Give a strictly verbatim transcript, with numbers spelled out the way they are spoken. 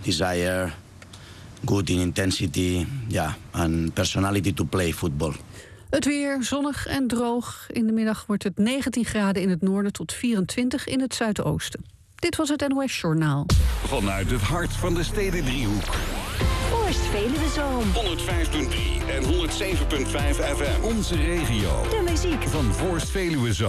desire, good in intensity, ja, and personality to play football. Het weer zonnig en droog. In de middag wordt het negentien graden in het noorden tot vierentwintig in het zuidoosten. Dit was het N O S Journaal. Vanuit het hart van de Stedendriehoek. Voorst Veluwezoom. honderdvijf komma drie en honderdzeven komma vijf F M. Onze regio. De muziek van Voorst Veluwezoom.